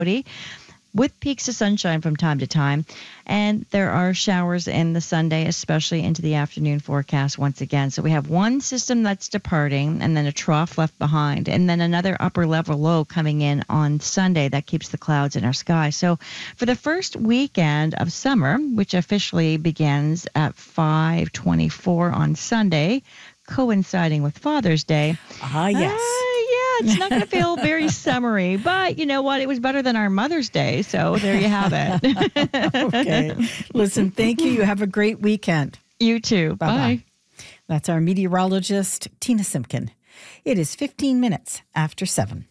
with peaks of sunshine from time to time. And there are showers in the Sunday, especially into the afternoon forecast once again. So we have one system that's departing and then a trough left behind, and then another upper level low coming in on Sunday that keeps the clouds in our sky. So for the first weekend of summer, which officially begins at 5:24 on Sunday, coinciding with Father's Day. Yes. It's not going to feel very summery, but you know what? It was better than our Mother's Day, so there you have it. Okay. Listen, thank you. You have a great weekend. You too. Bye-bye. Bye. That's our meteorologist, Tina Simpkin. It is 15 minutes after 7.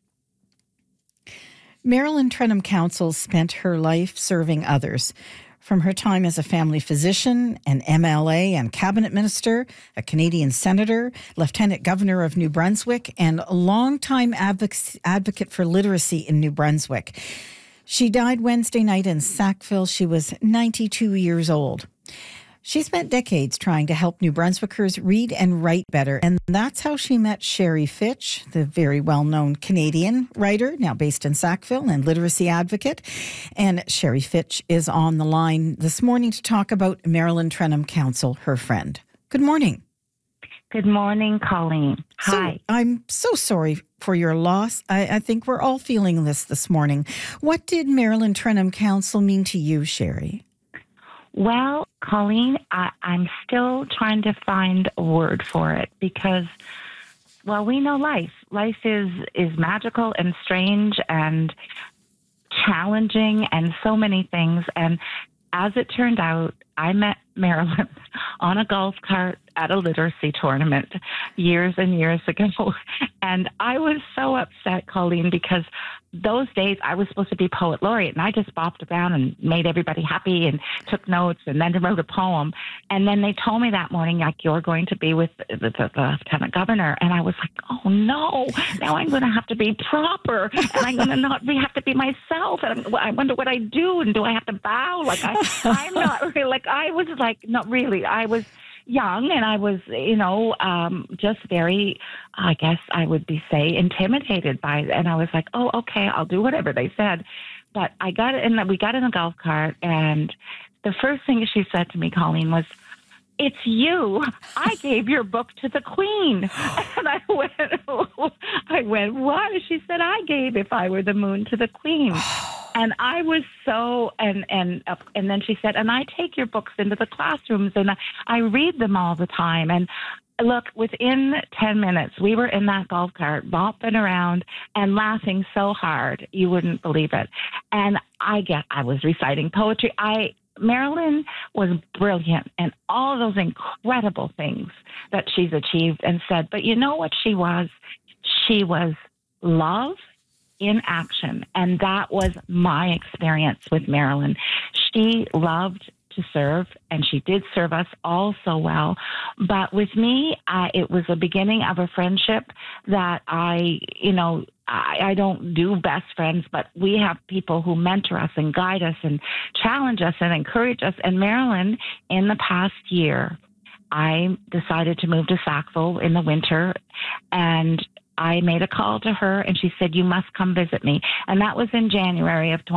Marilyn Trenholm Council spent her life serving others. From her time as a family physician, an MLA and cabinet minister, a Canadian senator, lieutenant governor of New Brunswick, and a longtime advocate for literacy in New Brunswick. She died Wednesday night in Sackville. She was 92 years old. She spent decades trying to help New Brunswickers read and write better, and that's how she met Sherry Fitch, the very well-known Canadian writer, now based in Sackville, and literacy advocate. And Sherry Fitch is on the line this morning to talk about Marilyn Trenholm Council, her friend. Good morning. Good morning, Colleen. Hi. So, I'm so sorry for your loss. I think we're all feeling this morning. What did Marilyn Trenholm Council mean to you, Sherry? Well, Colleen, I'm still trying to find a word for it because, well, we know life. Life is magical and strange and challenging and so many things. And as it turned out, I met Marilyn on a golf cart at a literacy tournament years and years ago. And I was so upset, Colleen, because those days I was supposed to be poet laureate, and I just bopped around and made everybody happy and took notes and then wrote a poem. And then they told me that morning, like, you're going to be with the lieutenant governor. And I was like, oh no, now I'm going to have to be proper, and I'm going to not have to be myself. And I wonder what I do, and do I have to bow? Like I'm not really, like I was like, not really. I was young, and I was, just very, I guess I would say, intimidated by it. And I was like, oh, okay, I'll do whatever they said. But we got in a golf cart, and the first thing she said to me, Colleen, was, it's you. I gave your book to the Queen. And I went, what? She said, I gave If I Were the Moon to the Queen. And I was so, and then she said, and I take your books into the classrooms and I read them all the time. And look, within 10 minutes, we were in that golf cart, bopping around and laughing so hard, you wouldn't believe it. And I was reciting poetry. Marilyn was brilliant and all those incredible things that she's achieved and said. But you know what she was? She was love in action. And that was my experience with Marilyn. She loved to serve, and she did serve us all so well. But with me, it was the beginning of a friendship that I don't do best friends, but we have people who mentor us and guide us and challenge us and encourage us. And Marilyn, in the past year, I decided to move to Sackville in the winter, and I made a call to her, and she said, you must come visit me. And that was in January of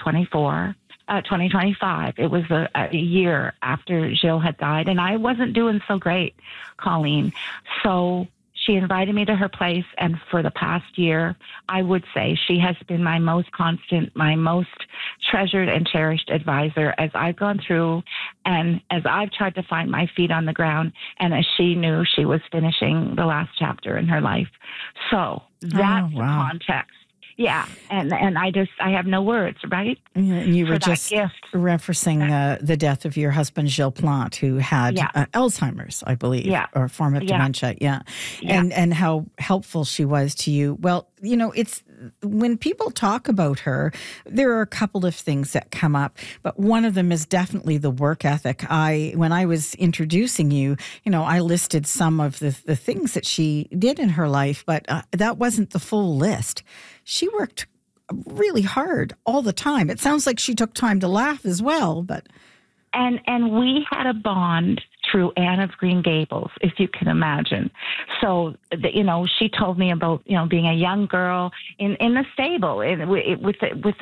2025. It was a year after Gilles had died, and I wasn't doing so great, Colleen. So she invited me to her place, and for the past year, I would say she has been my most constant, my most treasured and cherished advisor as I've gone through and as I've tried to find my feet on the ground, and as she knew she was finishing the last chapter in her life. So that's the context. Yeah, and I have no words, right? You were just gift. referencing the death of your husband, Gilles Plante, who had Alzheimer's, I believe, or a form of dementia. Yeah. And how helpful she was to you. Well, it's when people talk about her, there are a couple of things that come up, but one of them is definitely the work ethic. When I was introducing you, I listed some of the things that she did in her life, but that wasn't the full list. She worked really hard all the time. It sounds like she took time to laugh as well, but... And we had a bond through Anne of Green Gables, if you can imagine. So, she told me about, being a young girl in the stable with